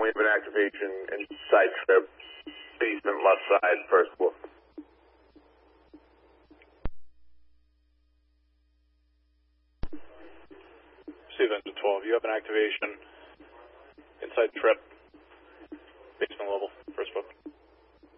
we have an activation inside trip, basement left side, first floor. Receive engine 12, you have an activation inside trip, basement level, first floor.